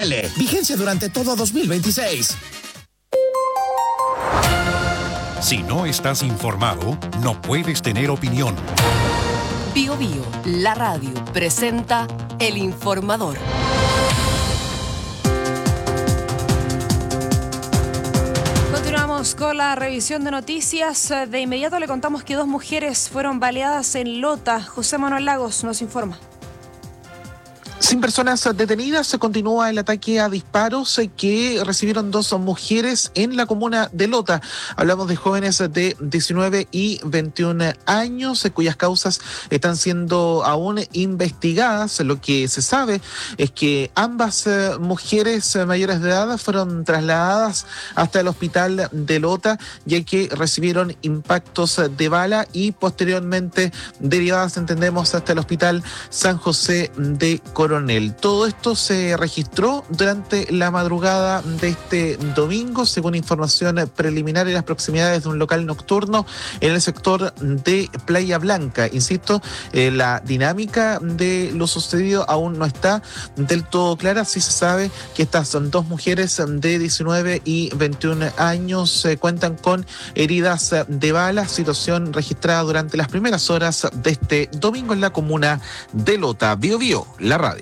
Vigencia durante todo 2026. Si no estás informado, no puedes tener opinión. Bio Bio, la radio, presenta El Informador. Continuamos con la revisión de noticias. De inmediato le contamos que 2 mujeres fueron baleadas en Lota. José Manuel Lagos nos informa. Sin personas detenidas, se continúa el ataque a disparos que recibieron 2 mujeres en la comuna de Lota. Hablamos de jóvenes de 19 y 21 años, cuyas causas están siendo aún investigadas. Lo que se sabe es que ambas mujeres mayores de edad fueron trasladadas hasta el hospital de Lota, ya que recibieron impactos de bala y posteriormente derivadas, entendemos, hasta el hospital San José de Coronel. Todo esto se registró durante la madrugada de este domingo, según información preliminar, en las proximidades de un local nocturno en el sector de Playa Blanca. Insisto, la dinámica de lo sucedido aún no está del todo clara. Sí se sabe que estas son 2 mujeres de 19 y 21 años cuentan con heridas de bala, situación registrada durante las primeras horas de este domingo en la comuna de Lota. Bio Bio, la radio.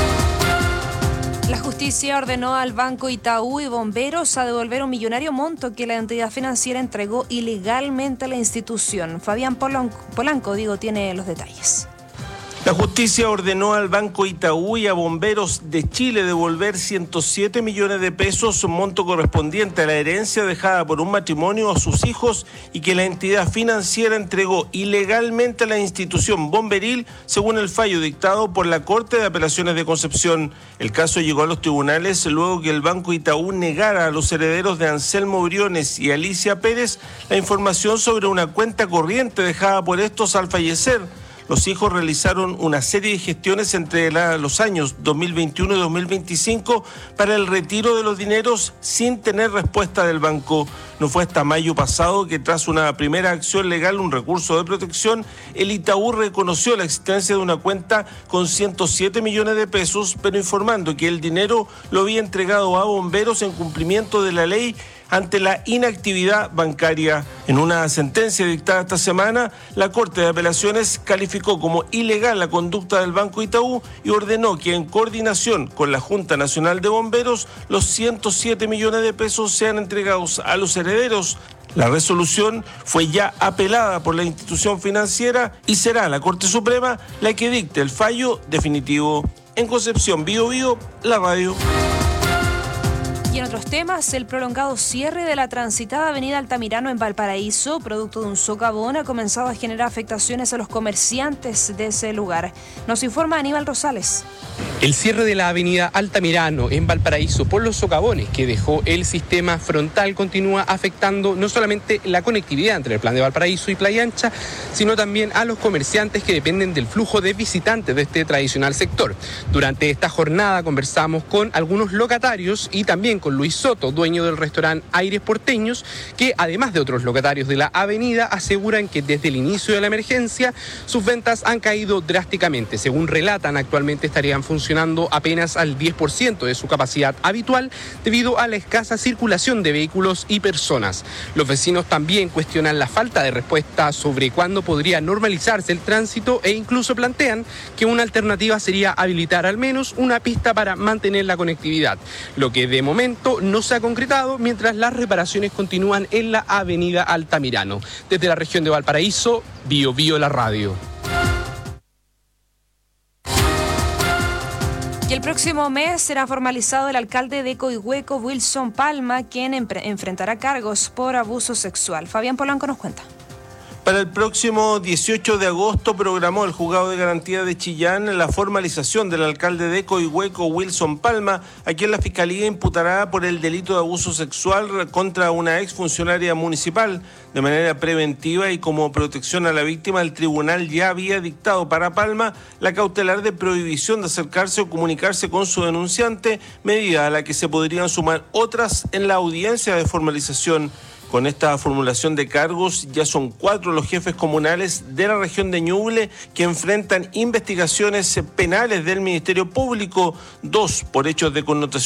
La justicia ordenó al Banco Itaú y bomberos a devolver un millonario monto que la entidad financiera entregó ilegalmente a la institución. Fabián Polanco, tiene los detalles. La justicia ordenó al Banco Itaú y a Bomberos de Chile devolver 107 millones de pesos, monto correspondiente a la herencia dejada por un matrimonio a sus hijos y que la entidad financiera entregó ilegalmente a la institución bomberil, según el fallo dictado por la Corte de Apelaciones de Concepción. El caso llegó a los tribunales luego que el Banco Itaú negara a los herederos de Anselmo Briones y Alicia Pérez la información sobre una cuenta corriente dejada por estos al fallecer. Los hijos realizaron una serie de gestiones entre los años 2021 y 2025 para el retiro de los dineros sin tener respuesta del banco. No fue hasta mayo pasado que, tras una primera acción legal, un recurso de protección, el Itaú reconoció la existencia de una cuenta con 107 millones de pesos, pero informando que el dinero lo había entregado a bomberos en cumplimiento de la ley ante la inactividad bancaria. En una sentencia dictada esta semana, la Corte de Apelaciones calificó como ilegal la conducta del Banco Itaú y ordenó que, en coordinación con la Junta Nacional de Bomberos, los 107 millones de pesos sean entregados a los herederos. La resolución fue ya apelada por la institución financiera y será la Corte Suprema la que dicte el fallo definitivo. En Concepción, Bio Bio, la radio. Y en otros temas, el prolongado cierre de la transitada avenida Altamirano en Valparaíso, producto de un socavón, ha comenzado a generar afectaciones a los comerciantes de ese lugar. Nos informa Aníbal Rosales. El cierre de la avenida Altamirano en Valparaíso por los socavones que dejó el sistema frontal continúa afectando no solamente la conectividad entre el Plan de Valparaíso y Playa Ancha, sino también a los comerciantes que dependen del flujo de visitantes de este tradicional sector. Durante esta jornada conversamos con algunos locatarios y también con Luis Soto, dueño del restaurante Aires Porteños, que además de otros locatarios de la avenida aseguran que desde el inicio de la emergencia sus ventas han caído drásticamente. Según relatan, actualmente estarían funcionando apenas al 10% de su capacidad habitual debido a la escasa circulación de vehículos y personas. Los vecinos también cuestionan la falta de respuesta sobre cuándo podría normalizarse el tránsito e incluso plantean que una alternativa sería habilitar al menos una pista para mantener la conectividad, lo que de momento no se ha concretado mientras las reparaciones continúan en la avenida Altamirano. Desde la región de Valparaíso, Bio Bio, la radio. Y el próximo mes será formalizado el alcalde de Coihueco, Wilson Palma, quien enfrentará cargos por abuso sexual. Fabián Polanco nos cuenta. Para el próximo 18 de agosto programó el Juzgado de Garantía de Chillán la formalización del alcalde de Coihueco, Wilson Palma, a quien la Fiscalía imputará por el delito de abuso sexual contra una exfuncionaria municipal. De manera preventiva y como protección a la víctima, el tribunal ya había dictado para Palma la cautelar de prohibición de acercarse o comunicarse con su denunciante, medida a la que se podrían sumar otras en la audiencia de formalización. Con esta formulación de cargos, ya son 4 los jefes comunales de la región de Ñuble que enfrentan investigaciones penales del Ministerio Público, 2 por hechos de connotación